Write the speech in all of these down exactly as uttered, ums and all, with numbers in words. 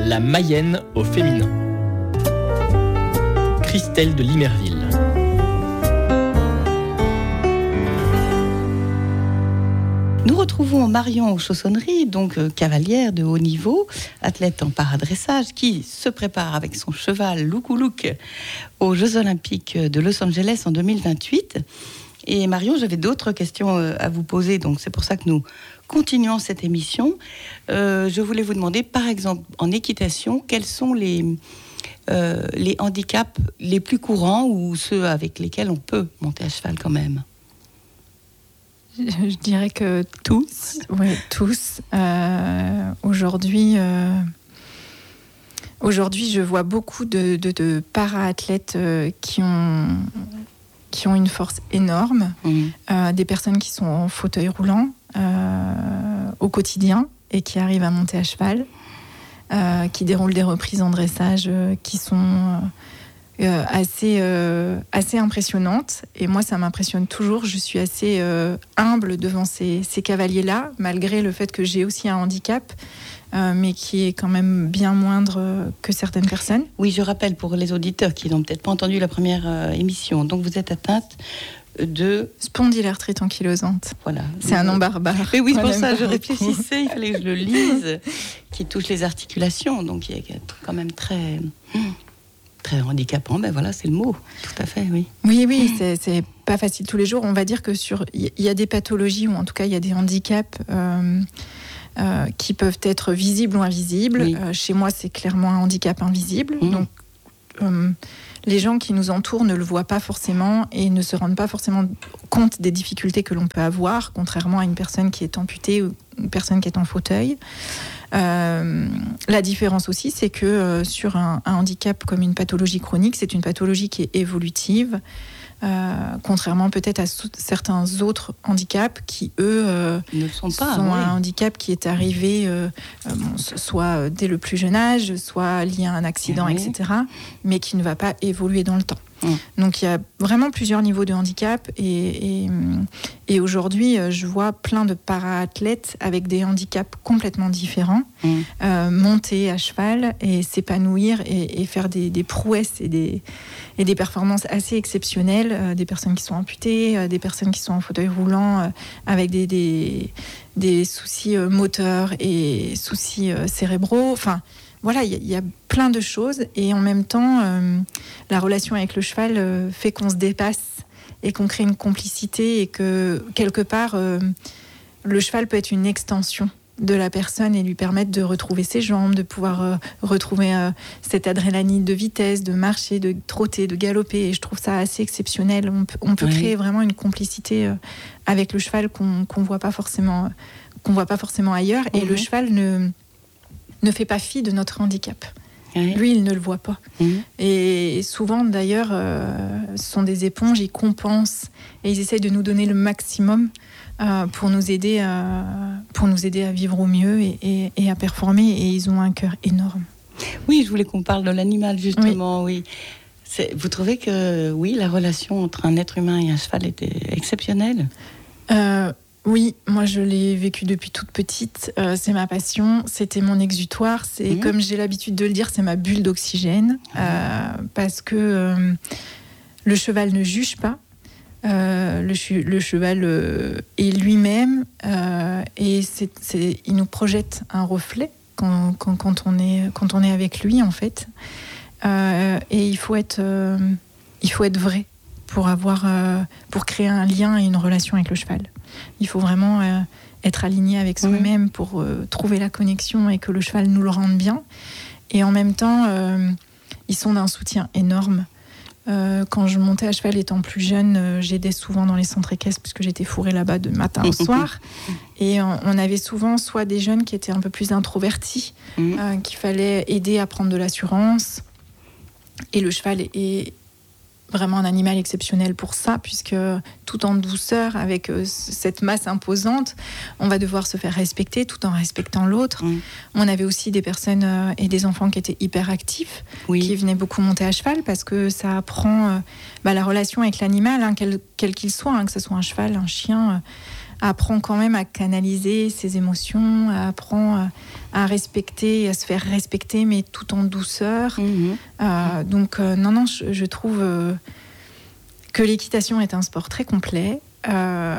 La Mayenne au féminin. Christelle de Limerville. Nous retrouvons Marion aux chaussonneries, donc euh, cavalière de haut niveau, athlète en paradressage, qui se prépare avec son cheval Loukou Louk aux Jeux Olympiques de Los Angeles en deux mille vingt-huit. Et Marion, j'avais d'autres questions euh, à vous poser, donc c'est pour ça que nous continuons cette émission. Euh, je voulais vous demander, par exemple, en équitation, quels sont les, euh, les handicaps les plus courants ou ceux avec lesquels on peut monter à cheval quand même ? Je dirais que tous, oui, tous. Euh, aujourd'hui, euh, aujourd'hui, je vois beaucoup de, de, de para-athlètes euh, qui ont, qui ont une force énorme, mmh. euh, des personnes qui sont en fauteuil roulant euh, au quotidien et qui arrivent à monter à cheval, euh, qui déroulent des reprises en dressage euh, qui sont... Euh, Euh, assez, euh, assez impressionnante. Et moi, ça m'impressionne toujours. Je suis assez euh, humble devant ces, ces cavaliers-là, malgré le fait que j'ai aussi un handicap, euh, mais qui est quand même bien moindre que certaines personnes. Oui, je rappelle pour les auditeurs qui n'ont peut-être pas entendu la première euh, émission. Donc, vous êtes atteinte de... Spondylarthrite ankylosante. Voilà. C'est un nom barbare. Et oui, c'est pour ça que je réfléchissais. Il fallait que je le lise. Qui touche les articulations. Donc, il y a quand même très... Très handicapant, ben voilà, c'est le mot, tout à fait, oui. Oui, oui, c'est, c'est pas facile tous les jours. On va dire que sur, il y, y a des pathologies, ou en tout cas, il y a des handicaps euh, euh, qui peuvent être visibles ou invisibles. Oui. Euh, chez moi, c'est clairement un handicap invisible. Mmh. Donc, euh, les gens qui nous entourent ne le voient pas forcément et ne se rendent pas forcément compte des difficultés que l'on peut avoir, contrairement à une personne qui est amputée ou une personne qui est en fauteuil. Euh, la différence aussi, c'est que euh, sur un, un handicap comme une pathologie chronique, c'est une pathologie qui est évolutive, euh, contrairement peut-être à so- certains autres handicaps qui, eux, euh, ne sont pas. sont oui. un handicap qui est arrivé euh, euh, bon, soit dès le plus jeune âge, soit lié à un accident, oui. et cetera, mais qui ne va pas évoluer dans le temps. Mmh. Donc il y a vraiment plusieurs niveaux de handicap et, et, et aujourd'hui je vois plein de para-athlètes avec des handicaps complètement différents mmh. euh, monter à cheval et s'épanouir et, et faire des, des prouesses et des, et des performances assez exceptionnelles, euh, des personnes qui sont amputées, euh, des personnes qui sont en fauteuil roulant euh, avec des, des, des soucis euh, moteurs et soucis euh, cérébraux, enfin voilà, il y, y a plein de choses et en même temps, euh, la relation avec le cheval euh, fait qu'on se dépasse et qu'on crée une complicité et que quelque part, euh, le cheval peut être une extension de la personne et lui permettre de retrouver ses jambes, de pouvoir euh, retrouver euh, cette adrénaline de vitesse, de marcher, de trotter, de galoper. Et je trouve ça assez exceptionnel. On peut, on peut oui. créer vraiment une complicité euh, avec le cheval qu'on qu'on voit pas forcément, qu'on voit pas forcément ailleurs. Mmh. Et le cheval ne ne fait pas fi de notre handicap. Oui. Lui, il ne le voit pas. Mmh. Et souvent, d'ailleurs, euh, ce sont des éponges, ils compensent et ils essayent de nous donner le maximum euh, pour, nous aider à, pour nous aider à vivre au mieux et, et, et à performer. Et ils ont un cœur énorme. Oui, je voulais qu'on parle de l'animal, justement. Oui. Oui. C'est, vous trouvez que, oui, la relation entre un être humain et un cheval était exceptionnelle ? euh, Oui, moi je l'ai vécu depuis toute petite, euh, c'est ma passion, c'était mon exutoire, c'est mmh. comme j'ai l'habitude de le dire, c'est ma bulle d'oxygène, mmh. euh, parce que euh, le cheval ne juge pas, euh, le, le cheval euh, est lui-même euh, et c'est, c'est, il nous projette un reflet quand, quand, quand, on est, quand on est avec lui en fait, euh, et il faut être, euh, il faut être vrai pour, avoir, euh, pour créer un lien et une relation avec le cheval. Il faut vraiment euh, être aligné avec soi-même mmh. pour euh, trouver la connexion et que le cheval nous le rende bien. Et en même temps, euh, ils sont d'un soutien énorme. Euh, quand je montais à cheval étant plus jeune, euh, j'aidais souvent dans les centres équestres puisque j'étais fourrée là-bas de matin au soir. Et on, on avait souvent soit des jeunes qui étaient un peu plus introvertis, mmh. euh, qu'il fallait aider à prendre de l'assurance. Et le cheval est... est vraiment un animal exceptionnel pour ça, puisque tout en douceur, avec euh, cette masse imposante, on va devoir se faire respecter tout en respectant l'autre. Mmh. On avait aussi des personnes euh, et des enfants qui étaient hyper actifs, oui. qui venaient beaucoup monter à cheval, parce que ça apprend euh, bah, la relation avec l'animal, hein, quel, quel qu'il soit, hein, que ce soit un cheval, un chien, euh, apprend quand même à canaliser ses émotions, apprend à, à respecter, à se faire respecter, mais tout en douceur. Mmh. Euh, donc, euh, non, non, je, je trouve euh, que l'équitation est un sport très complet, euh,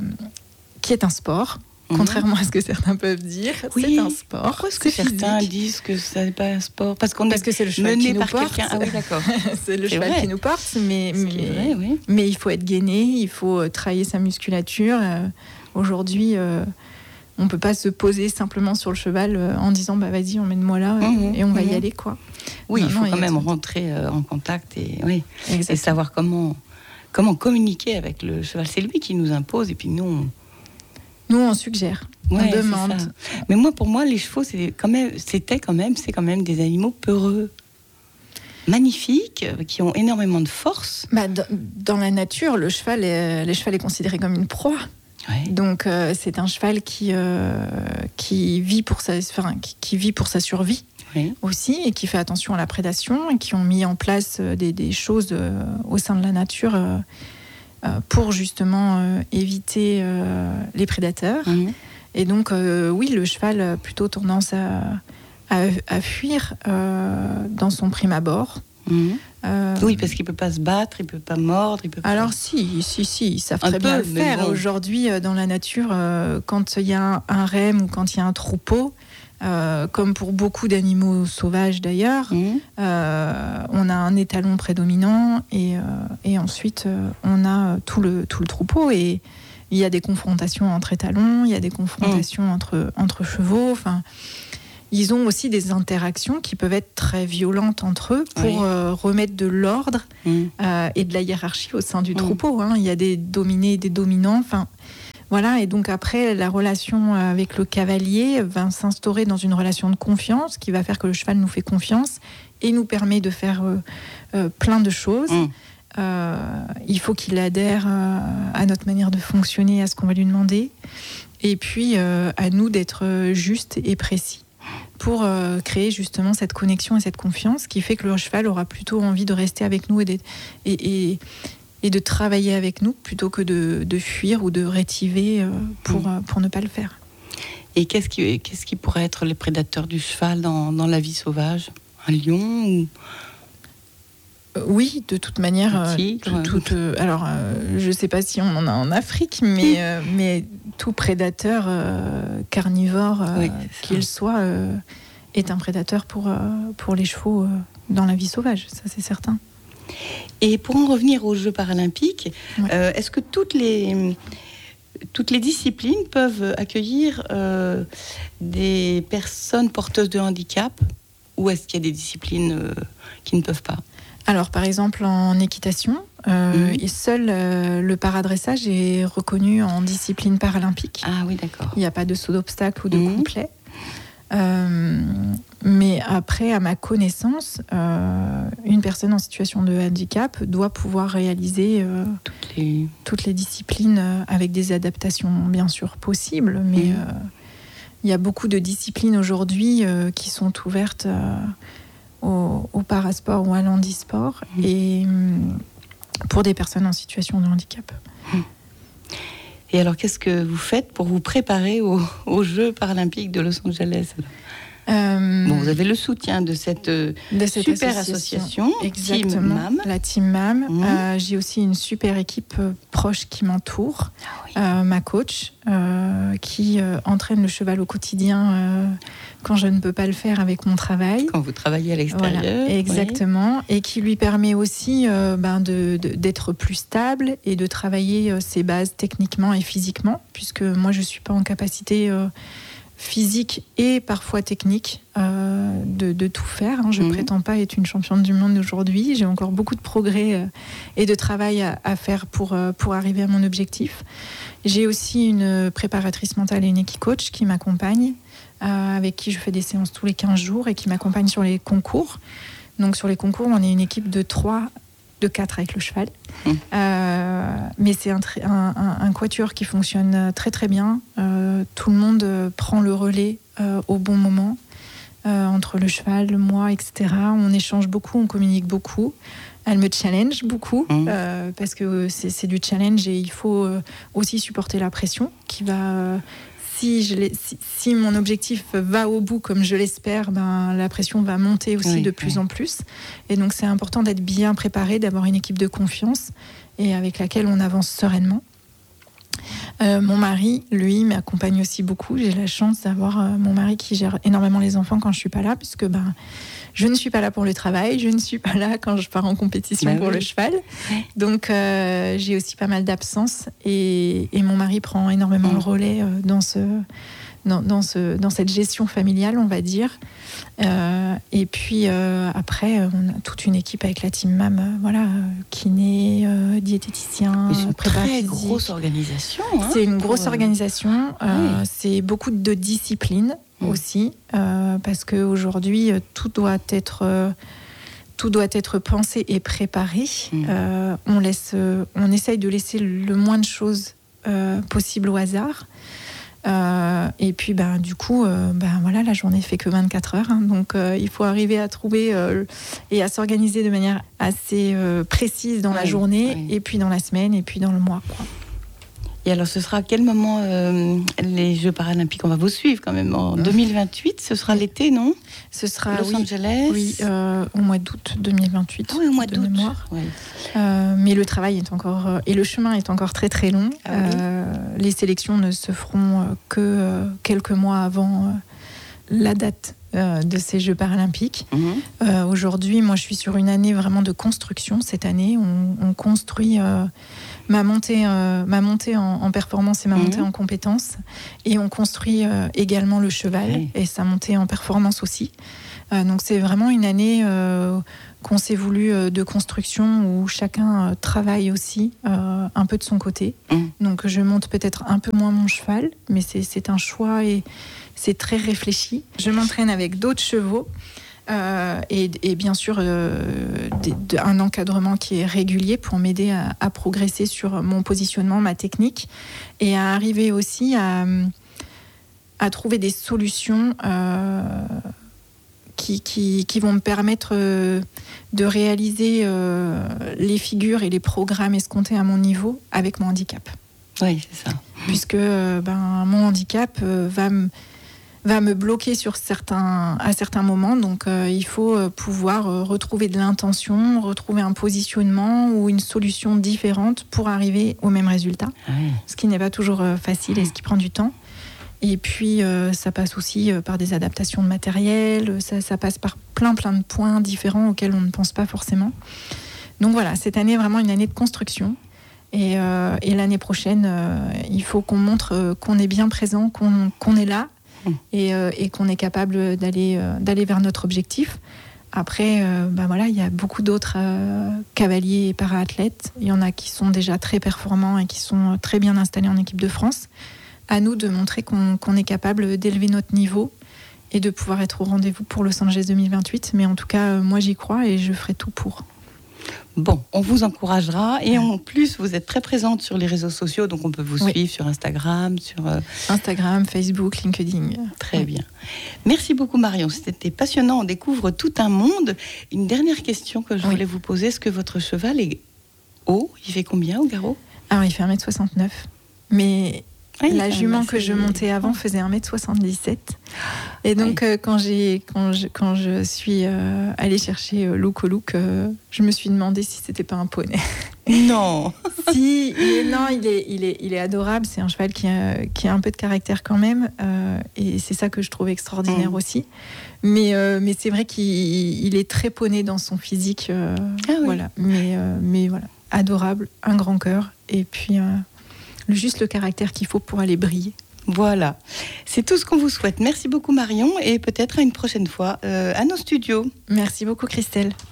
qui est un sport. Contrairement à ce que certains peuvent dire, oui. c'est un sport. Pourquoi est-ce que c'est certains physique. disent que ce n'est pas un sport? Parce, qu'on Parce est que c'est le cheval mené qui nous par porte. quelqu'un. Ah oui, d'accord. c'est le c'est cheval vrai. qui nous porte, mais, mais, vrai, oui. mais il faut être gainé, il faut travailler sa musculature. Euh, aujourd'hui, euh, on ne peut pas se poser simplement sur le cheval euh, en disant bah, vas-y, emmène-moi là mmh, et on mmh. va y aller. Quoi. Oui, non, il faut non, quand même tout... rentrer euh, en contact et, oui, et savoir comment, comment communiquer avec le cheval. C'est lui qui nous impose et puis nous, on... Nous, on suggère, ouais, on demande. Mais moi, pour moi, les chevaux, c'est quand même, c'était quand même, c'est quand même des animaux peureux, magnifiques, qui ont énormément de force. Bah, dans, dans la nature, le cheval, est, le cheval est considéré comme une proie. Ouais. Donc, euh, c'est un cheval qui euh, qui vit pour sa, enfin, qui, qui vit pour sa survie. Oui. Aussi, et qui fait attention à la prédation, et qui ont mis en place des, des choses euh, au sein de la nature. Euh, pour justement euh, éviter euh, les prédateurs. Mmh. Et donc, euh, oui, le cheval a plutôt tendance à, à, à fuir euh, dans son prime abord. Mmh. Euh, oui, parce qu'il ne peut pas se battre, il ne peut pas mordre. Il peut pas... Alors si, si, si, ils savent très bien le faire. Bon. Aujourd'hui, dans la nature, euh, quand il y a un, un rème ou quand il y a un troupeau, Euh, comme pour beaucoup d'animaux sauvages d'ailleurs, mmh. euh, on a un étalon prédominant et, euh, et ensuite euh, on a tout le, tout le troupeau et il y a des confrontations entre étalons, il y a des confrontations mmh. entre, entre chevaux. Enfin, ils ont aussi des interactions qui peuvent être très violentes entre eux pour oui. euh, remettre de l'ordre mmh. euh, et de la hiérarchie au sein du mmh. troupeau. Hein. Il y a des dominés et des dominants. Enfin, Voilà, et donc après, la relation avec le cavalier va s'instaurer dans une relation de confiance qui va faire que le cheval nous fait confiance et nous permet de faire euh, euh, plein de choses. Mmh. Euh, il faut qu'il adhère euh, à notre manière de fonctionner, à ce qu'on va lui demander. Et puis, euh, à nous d'être justes et précis pour euh, créer justement cette connexion et cette confiance qui fait que le cheval aura plutôt envie de rester avec nous et d'être... Et, et, et de travailler avec nous plutôt que de, de fuir ou de rétiver pour, mmh. pour ne pas le faire. Et qu'est-ce qui, qu'est-ce qui pourrait être les prédateurs du cheval dans, dans la vie sauvage ? Un lion ou... euh, Oui, de toute manière. Un tigre, euh, tout, tout, euh, alors, euh, je ne sais pas si on en a en Afrique, mais, euh, mais tout prédateur euh, carnivore, euh, oui, qu'il soit, euh, est un prédateur pour, euh, pour les chevaux euh, dans la vie sauvage, ça c'est certain. Et pour en revenir aux Jeux paralympiques, ouais. euh, est-ce que toutes les, toutes les disciplines peuvent accueillir euh, des personnes porteuses de handicap ou est-ce qu'il y a des disciplines euh, qui ne peuvent pas ? Alors, par exemple, en équitation, euh, mmh. seul euh, le paradressage est reconnu en discipline paralympique. Ah oui, d'accord. Il n'y a pas de saut d'obstacle ou de mmh. complet. Euh, mais après, à ma connaissance, euh, une personne en situation de handicap doit pouvoir réaliser euh, toutes, les... toutes les disciplines euh, avec des adaptations bien sûr possibles, mais il mmh. euh, y a beaucoup de disciplines aujourd'hui euh, qui sont ouvertes euh, au, au parasport ou à l'handisport mmh. et pour des personnes en situation de handicap. Mmh. Et alors, qu'est-ce que vous faites pour vous préparer aux, aux Jeux paralympiques de Los Angeles ? euh, Bon, vous avez le soutien de cette, de cette super association, association exactement, Team M A M. La Team M A M. Mmh. Euh, j'ai aussi une super équipe euh, proche qui m'entoure. Ah oui. euh, ma coach, euh, qui euh, entraîne le cheval au quotidien euh, quand je ne peux pas le faire avec mon travail. Quand vous travaillez à l'extérieur. Voilà, exactement. Oui. Et qui lui permet aussi euh, ben, de, de, d'être plus stable et de travailler euh, ses bases techniquement et physiquement, puisque moi, je ne suis pas en capacité... Euh, physique et parfois technique euh, de, de tout faire. Hein. Je ne mmh. prétends pas être une championne du monde aujourd'hui. J'ai encore beaucoup de progrès euh, et de travail à, à faire pour, euh, pour arriver à mon objectif. J'ai aussi une préparatrice mentale et une équicoach qui m'accompagne, euh, avec qui je fais des séances tous les quinze jours et qui m'accompagne sur les concours. Donc sur les concours, on est une équipe de trois, de quatre avec le cheval. Mmh. Euh, mais c'est un, un, un, un quatuor qui fonctionne très très bien. Euh, tout le monde prend le relais euh, au bon moment, euh, entre le cheval, moi, et cetera. On échange beaucoup, on communique beaucoup. Elle me challenge beaucoup Mmh. euh, parce que c'est, c'est du challenge et il faut euh, aussi supporter la pression qui va. Euh, si, je l'ai, si, si mon objectif va au bout comme je l'espère, ben, la pression va monter aussi oui, de plus oui. en plus. Et donc c'est important d'être bien préparé, d'avoir une équipe de confiance et avec laquelle on avance sereinement. Euh, mon mari, lui, m'accompagne aussi beaucoup. J'ai la chance d'avoir euh, mon mari qui gère énormément les enfants quand je suis pas là, puisque ben, je ne suis pas là pour le travail, je ne suis pas là quand je pars en compétition bah pour oui. le cheval. Ouais. Donc euh, j'ai aussi pas mal d'absences et, et mon mari prend énormément Mmh. le relais euh, dans ce... Dans, dans, ce, dans cette gestion familiale, on va dire. Euh, et puis euh, après, on a toute une équipe avec la team M A M, euh, voilà, euh, kiné, euh, diététicien, Mais c'est une prépa très physique. grosse organisation. Hein, C'est une grosse pour, euh, organisation. Euh, oui. C'est beaucoup de discipline Mm. aussi, euh, parce qu'aujourd'hui, euh, tout doit être... Euh, tout doit être pensé et préparé. Mm. Euh, on, laisse, euh, on essaye de laisser le moins de choses euh, possible au hasard. Euh, et puis, ben, du coup, euh, ben, voilà, la journée fait que vingt-quatre heures. Hein, donc, euh, il faut arriver à trouver euh, et à s'organiser de manière assez euh, précise dans la Oui, journée, oui. et puis dans la semaine, et puis dans le mois, quoi. Et alors, ce sera à quel moment euh, les Jeux paralympiques? On va vous suivre quand même en deux mille vingt-huit. Ce sera l'été, non? Ce sera Los oui, Angeles. oui, euh, au mois d'août deux mille vingt-huit. Ah oui, au mois de d'août. mémoire. Oui. Euh, mais le travail est encore euh, et le chemin est encore très très long. Ah oui. Euh, les sélections ne se feront euh, que euh, quelques mois avant euh, la date euh, de ces Jeux paralympiques. Mhm. Euh, aujourd'hui, moi, je suis sur une année vraiment de construction. Cette année, on, on construit euh, ma montée, euh, ma montée en, en performance et ma Mhm. montée en compétences, et on construit euh, également le cheval Oui. et sa montée en performance aussi. Euh, donc, c'est vraiment une année euh, qu'on s'est voulu euh, de construction où chacun euh, travaille aussi euh, un peu de son côté. Mhm. Donc, je monte peut-être un peu moins mon cheval, mais c'est, c'est un choix et c'est très réfléchi. Je m'entraîne avec d'autres chevaux euh, et, et bien sûr euh, des, de, un encadrement qui est régulier pour m'aider à, à progresser sur mon positionnement, ma technique, et à arriver aussi à, à trouver des solutions euh, qui, qui, qui vont me permettre euh, de réaliser euh, les figures et les programmes escomptés à mon niveau avec mon handicap. Oui, c'est ça. Puisque euh, ben, mon handicap euh, va me va me bloquer sur certains, à certains moments. Donc, euh, il faut euh, pouvoir euh, retrouver de l'intention, retrouver un positionnement ou une solution différente pour arriver au même résultat. Ah oui. Ce qui n'est pas toujours euh, facile et ce qui prend du temps. Et puis, euh, ça passe aussi euh, par des adaptations de matériel. Ça, ça passe par plein, plein de points différents auxquels on ne pense pas forcément. Donc voilà, cette année est vraiment une année de construction. Et, euh, et l'année prochaine, euh, il faut qu'on montre euh, qu'on est bien présent, qu'on, qu'on est là. Et, euh, et qu'on est capable d'aller, euh, d'aller vers notre objectif. Après, euh, ben voilà, il y a beaucoup d'autres euh, cavaliers et para-athlètes. Il y en a qui sont déjà très performants et qui sont très bien installés en équipe de France. À nous de montrer qu'on, qu'on est capable d'élever notre niveau et de pouvoir être au rendez-vous pour Los Angeles deux mille vingt-huit. Mais en tout cas, euh, moi j'y crois et je ferai tout pour. Bon, on vous encouragera et en plus vous êtes très présente sur les réseaux sociaux, donc on peut vous Oui. suivre sur Instagram, sur euh, Instagram, Facebook, LinkedIn. très Oui. bien. Merci beaucoup Marion, c'était passionnant, on découvre tout un monde. Une dernière question que je Oui. voulais vous poser, est-ce que votre cheval est haut? Il fait combien au garrot? Alors, il fait un mètre soixante-neuf. Mais Ah, il est la quand même jument assez- que je montais avant faisait un mètre soixante-dix-sept. Et donc, euh, quand, j'ai, quand, je, quand je suis euh, allée chercher euh, Luke Luke, euh, je me suis demandé si c'était pas un poney. Non. Si, il est, non, il est, il, est, il est adorable. C'est un cheval qui a, qui a un peu de caractère quand même. Euh, et c'est ça que je trouve extraordinaire Mmh. aussi. Mais, euh, mais c'est vrai qu'il il est très poney dans son physique. euh, Ah oui. Voilà. Mais, euh, mais voilà, adorable, un grand cœur. Et puis, euh, juste le caractère qu'il faut pour aller briller. Voilà, c'est tout ce qu'on vous souhaite. Merci beaucoup Marion et peut-être à une prochaine fois euh, à nos studios. Merci beaucoup, Christelle.